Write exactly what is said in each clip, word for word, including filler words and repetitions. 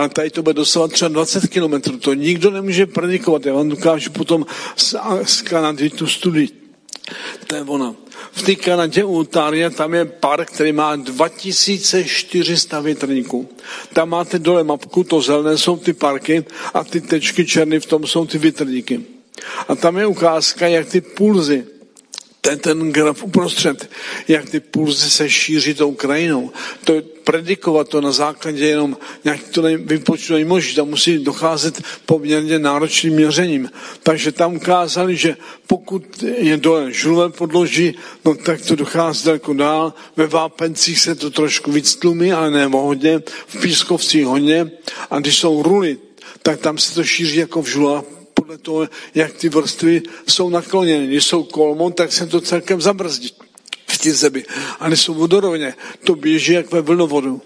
ale tady to bude dosahovat třeba dvacet kilometrů. To nikdo nemůže predikovat. Já vám dokážu potom z, z Kanady tu studii. To je ona. V té Kanadě u Ontaria tam je park, který má dva tisíce čtyři sta větrníků. Tam máte dole mapku, to zelené jsou ty parky a ty tečky černé v tom jsou ty větrníky. A tam je ukázka, jak ty pulzy, ten, ten graf uprostřed, jak ty pulzy se šíří tou krajinou. To je predikovat to na základě jenom nějak to vypočtu není možné, tam musí docházet poměrně náročným měřením. Takže tam ukázali, že pokud je dole žulové podloží, no tak to dochází daleko dál. Ve Vápencích se to trošku víc tlumí, ale ne hodně. V Pískovcích hodně. A když jsou ruly, tak tam se to šíří jako v žulách, podle toho, jak ty vrstvy jsou nakloněny. Když jsou kolmou, tak se to celkem zabrzdí v té zemi. A když jsou vodorovně, to běží jak ve vlnovodu.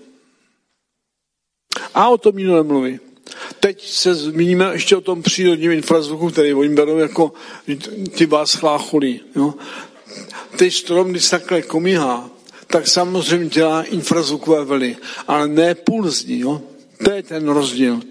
A o tom nikdo nemluví. Teď se zmíníme ještě o tom přírodním infrazvuku, který oni berou jako ty vás chlácholí. Jo? Teď strom, když takhle komíhá, tak samozřejmě dělá infrazvukové vlny, ale ne pulzní. Jo? To je ten rozdíl.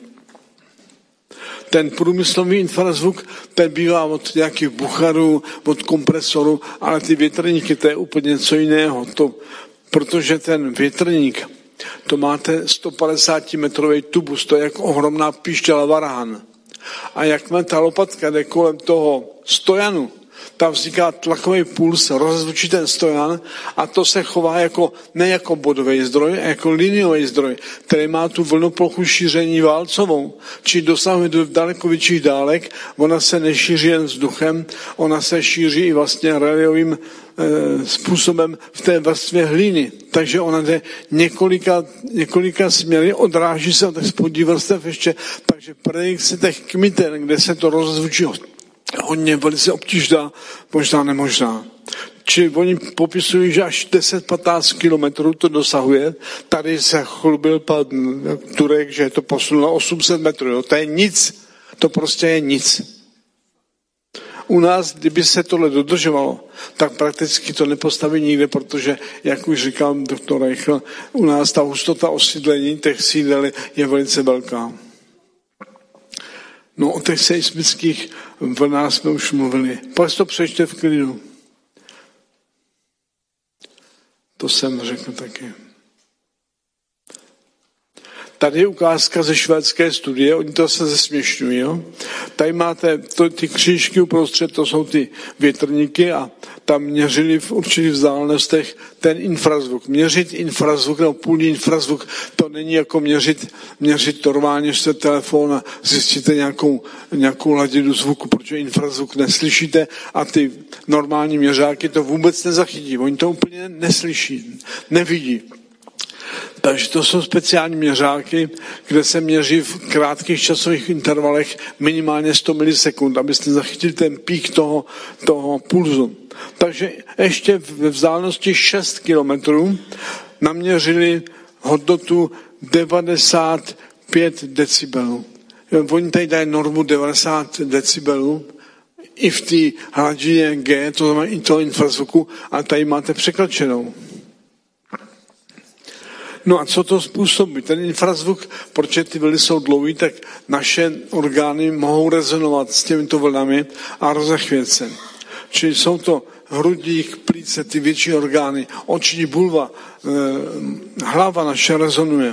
Ten průmyslový infrazvuk, ten bývá od nějakých bucharů, od kompresorů, ale ty větrníky, to je úplně něco jiného. To, protože ten větrník, to máte sto padesát metrový tubus, to je jako ohromná píšťala varhan. A jakmile ta lopatka jde kolem toho stojanu, tam vzniká tlakový puls, rozezvučí ten stojan a to se chová jako, ne jako bodový zdroj, a jako liniový zdroj, který má tu vlnoplochu šíření válcovou, či dosahuje do daleko větších dálek, ona se nešíří jen vzduchem, ona se šíří i vlastně reliovým e, způsobem v té vrstvě hlíny. Takže ona jde několika, několika směry, odráží se od těch spodní vrstev ještě, takže predikce těch kmiten, kde se to rozezvučí hodně velice obtížná, možná nemožná. Či oni popisují, že až deset patnáct kilometrů to dosahuje. Tady se chlubil pan Turek, že to posunul na osm set metrů. Jo. To je nic. To prostě je nic. U nás, kdyby se tohle dodržovalo, tak prakticky to nepostaví nikde, protože, jak už říkal doktor Reichl, u nás ta hustota osídlení těch sídel je velice velká. No, o těch seismických vlnách jsme už mluvili. Pak to přečte v klidu. To jsem řekl taky. Tady je ukázka ze švédské studie, oni to se zesměšňují. Jo? Tady máte to, ty křížky uprostřed, to jsou ty větrníky a tam měřili v určitých vzdálenostech ten infrazvuk. Měřit infrazvuk nebo půlní infrazvuk, to není jako měřit, měřit normálně, že telefon a zjistíte nějakou, nějakou hladinu zvuku, protože infrazvuk neslyšíte a ty normální měřáky to vůbec nezachytí. Oni to úplně neslyší, nevidí. Takže to jsou speciální měřáky, kde se měří v krátkých časových intervalech minimálně sto milisekund, abyste zachytili ten pík toho, toho pulzu. Takže ještě ve vzdálenosti šest kilometrů naměřili hodnotu devadesát pět decibelů. Oni tady dají normu devadesát decibelů i v té hladině G, to znamená i toho infrazvuku, a tady máte překročenou. No a co to způsobí? Ten infrazvuk, protože ty vlny jsou dlouhý, tak naše orgány mohou rezonovat s těmito vlnami a rozechvět se. Čili jsou to hrudník, plíce, ty větší orgány, oční bulva, eh, hlava naše rezonuje.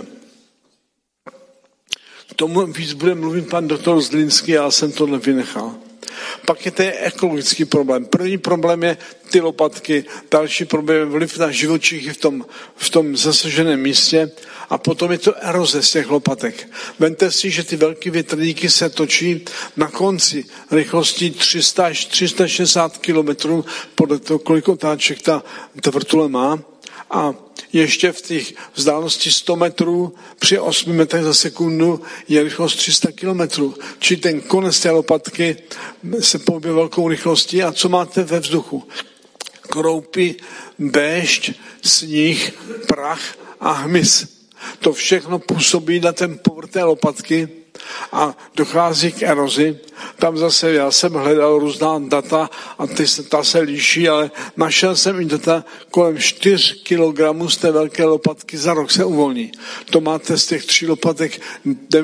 K tomu víc bude mluvit pan doktor Zlínský, já jsem tohle vynechal. Pak je ten ekologický problém. První problém je ty lopatky, další problém je vliv na živočichy v tom, v tom zasaženém místě a potom je to eroze z těch lopatek. Vemte si, že ty velké větrníky se točí na konci rychlostí tři sta až tři sta šedesát kilometrů podle toho, kolik otáček ta, ta vrtule má a ještě v těch vzdálenosti sto metrů při osmi metrech za sekundu je rychlost tři sta kilometrů. Či ten konec té lopatky se pohybuje velkou rychlostí a co máte ve vzduchu? Kroupy, déšť, sníh, prach a hmyz. To všechno působí na ten povrch té lopatky a dochází k erozi. Tam zase já jsem hledal různá data a ty se, ta se líší, ale našel jsem i data kolem čtyři kilogramy z té velké lopatky za rok se uvolní. To máte z těch tří lopatek